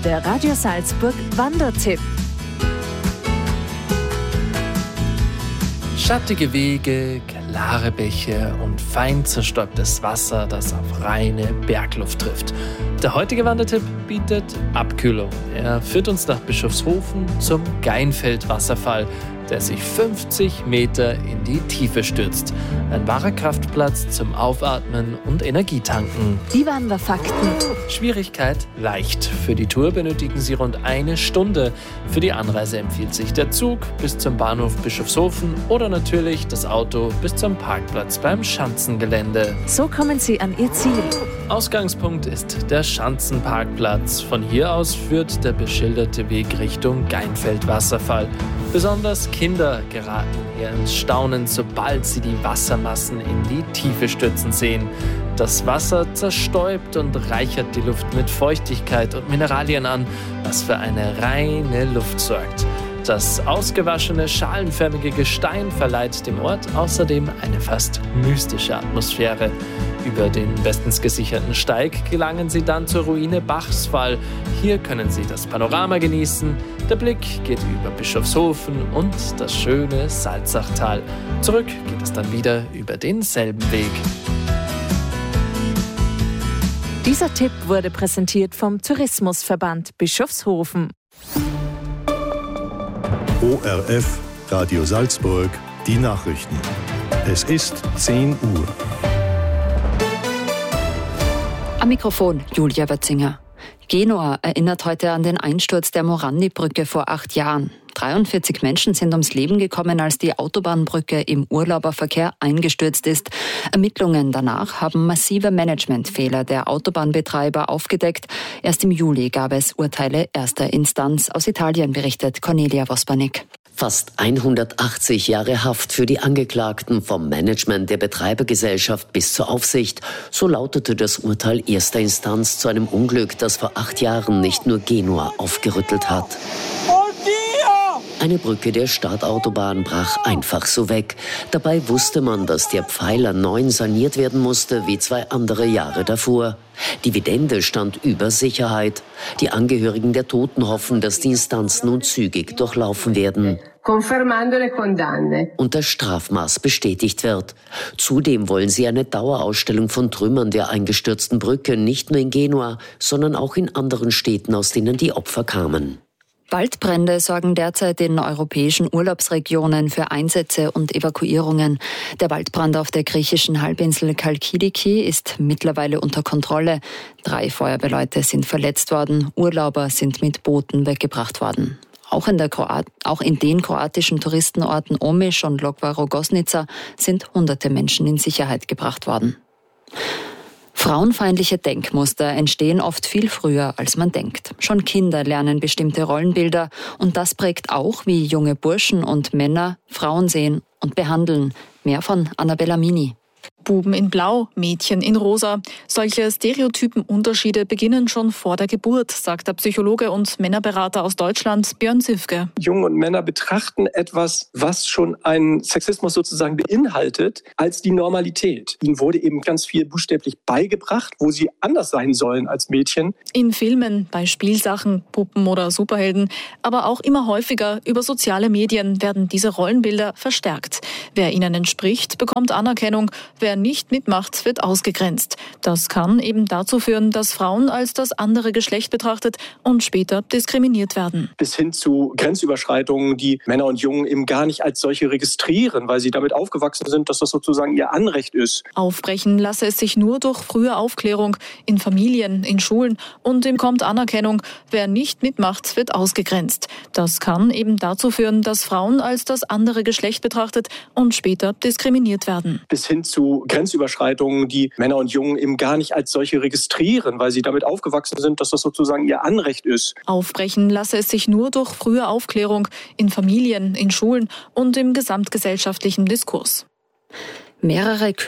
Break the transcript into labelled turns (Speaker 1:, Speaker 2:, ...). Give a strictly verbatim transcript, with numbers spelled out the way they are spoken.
Speaker 1: der Radio Salzburg Wandertipp.
Speaker 2: Schattige Wege, klare Bäche und fein zerstäubtes Wasser, das auf reine Bergluft trifft. Der heutige Wandertipp bietet Abkühlung. Er führt uns nach Bischofshofen zum Geinfeld-Wasserfall, der sich fünfzig Meter in die Tiefe stürzt. Ein wahrer Kraftplatz zum Aufatmen und Energietanken.
Speaker 1: Die Wanderfakten.
Speaker 2: Schwierigkeit leicht. Für die Tour benötigen Sie rund eine Stunde. Für die Anreise empfiehlt sich der Zug bis zum Bahnhof Bischofshofen oder natürlich das Auto bis zum Parkplatz beim Schanzengelände.
Speaker 1: So kommen Sie an Ihr Ziel.
Speaker 2: Ausgangspunkt ist der Schanzenparkplatz. Von hier aus führt der beschilderte Weg Richtung Geinfeld-Wasserfall. Besonders Kinder geraten hier ins Staunen, sobald sie die Wassermassen in die Tiefe stürzen sehen. Das Wasser zerstäubt und reichert die Luft mit Feuchtigkeit und Mineralien an, was für eine reine Luft sorgt. Das ausgewaschene, schalenförmige Gestein verleiht dem Ort außerdem eine fast mystische Atmosphäre. Über den bestens gesicherten Steig gelangen Sie dann zur Ruine Bachsfall. Hier können Sie das Panorama genießen. Der Blick geht über Bischofshofen und das schöne Salzachtal. Zurück geht es dann wieder über denselben Weg.
Speaker 1: Dieser Tipp wurde präsentiert vom Tourismusverband Bischofshofen.
Speaker 3: O R F, Radio Salzburg, die Nachrichten. Es ist zehn Uhr.
Speaker 4: Am Mikrofon Julia Wötzinger. Genua erinnert heute an den Einsturz der Morandi-Brücke vor acht Jahren. dreiundvierzig Menschen sind ums Leben gekommen, als die Autobahnbrücke im Urlauberverkehr eingestürzt ist. Ermittlungen danach haben massive Managementfehler der Autobahnbetreiber aufgedeckt. Erst im Juli gab es Urteile erster Instanz. Aus Italien berichtet Cornelia Vospanik.
Speaker 5: Fast hundertachtzig Jahre Haft für die Angeklagten vom Management der Betreibergesellschaft bis zur Aufsicht. So lautete das Urteil erster Instanz zu einem Unglück, das vor acht Jahren nicht nur Genua aufgerüttelt hat. Eine Brücke der Stadtautobahn brach einfach so weg. Dabei wusste man, dass der Pfeiler neu saniert werden musste, wie zwei andere Jahre davor. Dividende stand über Sicherheit. Die Angehörigen der Toten hoffen, dass die Instanz nun zügig durchlaufen werden und das Strafmaß bestätigt wird. Zudem wollen sie eine Dauerausstellung von Trümmern der eingestürzten Brücke, nicht nur in Genua, sondern auch in anderen Städten, aus denen die Opfer kamen.
Speaker 4: Waldbrände sorgen derzeit in europäischen Urlaubsregionen für Einsätze und Evakuierungen. Der Waldbrand auf der griechischen Halbinsel Kalkidiki ist mittlerweile unter Kontrolle. Drei Feuerwehrleute sind verletzt worden, Urlauber sind mit Booten weggebracht worden. Auch in, der Kroat- auch in den kroatischen Touristenorten Omiš und Lokva-Rogoznica sind hunderte Menschen in Sicherheit gebracht worden. Frauenfeindliche Denkmuster entstehen oft viel früher, als man denkt. Schon Kinder lernen bestimmte Rollenbilder und das prägt auch, wie junge Burschen und Männer Frauen sehen und behandeln. Mehr von Annabella Mini.
Speaker 6: Buben in Blau, Mädchen in Rosa. Solche Stereotypenunterschiede beginnen schon vor der Geburt, sagt der Psychologe und Männerberater aus Deutschland Björn Sifke.
Speaker 7: Jungen und Männer betrachten etwas, was schon einen Sexismus sozusagen beinhaltet, als die Normalität. Ihnen wurde eben ganz viel buchstäblich beigebracht, wo sie anders sein sollen als Mädchen.
Speaker 6: In Filmen, bei Spielsachen, Puppen oder Superhelden, aber auch immer häufiger über soziale Medien werden diese Rollenbilder verstärkt. Wer ihnen entspricht, bekommt Anerkennung. Wer nicht mitmacht, wird ausgegrenzt. Das kann eben dazu führen, dass Frauen als das andere Geschlecht betrachtet und später diskriminiert werden.
Speaker 7: Bis hin zu Grenzüberschreitungen, die Männer und Jungen eben gar nicht als solche registrieren, weil sie damit aufgewachsen sind, dass das sozusagen ihr Anrecht ist.
Speaker 6: Aufbrechen lasse es sich nur durch frühe Aufklärung in Familien, in Schulen und ihm kommt Anerkennung. Wer nicht mitmacht, wird ausgegrenzt. Das kann eben dazu führen, dass Frauen als das andere Geschlecht betrachtet und später diskriminiert werden.
Speaker 7: Bis hin zu Grenzüberschreitungen, die Männer und Jungen eben gar nicht als solche registrieren, weil sie damit aufgewachsen sind, dass das sozusagen ihr Anrecht ist.
Speaker 6: Aufbrechen lasse es sich nur durch frühe Aufklärung in Familien, in Schulen und im gesamtgesellschaftlichen Diskurs.
Speaker 4: Mehrere